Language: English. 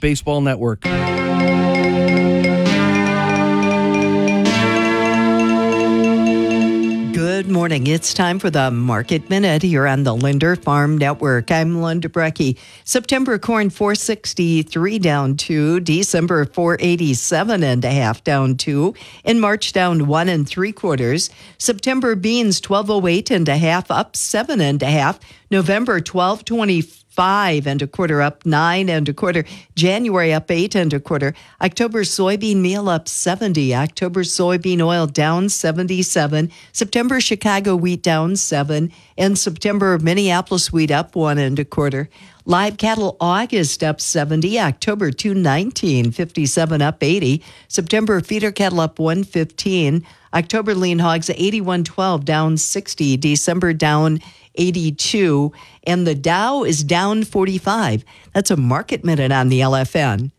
Baseball Network. Good morning. It's time for the Market Minute here on the Linder Farm Network. I'm Linda Brecky. September corn 463 down 2, December 487.5 down 2, in March down 1 3/4. September beans 1208.5 up 7.5, November 1225 1/4 up 9 1/4, January up 8 1/4, October soybean meal up 70, October soybean oil down 77, September Chicago wheat down 7, and September Minneapolis wheat up 1 1/4. Live cattle August up 70, October 219.57 up 80, September feeder cattle up 115, October lean hogs 81.12 down 60, December down 82, and the Dow is down 45. That's a Market Minute on the LFN.